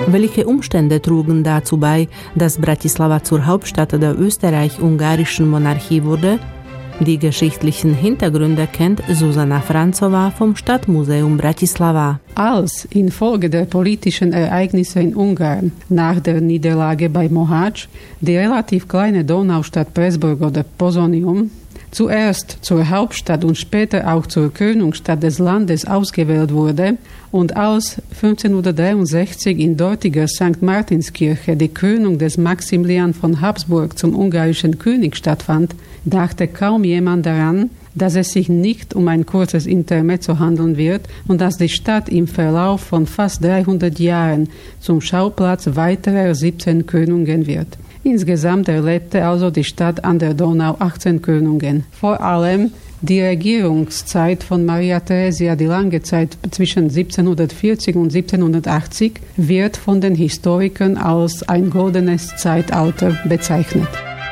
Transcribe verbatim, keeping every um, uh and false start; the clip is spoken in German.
Welche Umstände trugen dazu bei, dass Bratislava zur Hauptstadt der österreich-ungarischen Monarchie wurde? Die geschichtlichen Hintergründe kennt Zuzana Franzová vom Stadtmuseum Bratislava. Als infolge der politischen Ereignisse in Ungarn nach der Niederlage bei Mohács die relativ kleine Donaustadt Pressburg oder Posonium zuerst zur Hauptstadt und später auch zur Königstadt des Landes ausgewählt wurde und als fünfzehnhundertdreiundsechzig in dortiger Sankt Martinskirche die Krönung des Maximilian von Habsburg zum ungarischen König stattfand, dachte kaum jemand daran, dass es sich nicht um ein kurzes Intermezzo handeln wird und dass die Stadt im Verlauf von fast dreihundert Jahren zum Schauplatz weiterer siebzehn Krönungen wird. Insgesamt erlebte also die Stadt an der Donau achtzehn Krönungen. Vor allem die Regierungszeit von Maria Theresia, die lange Zeit zwischen siebzehnhundertvierzig und siebzehnhundertachtzig, wird von den Historikern als ein goldenes Zeitalter bezeichnet.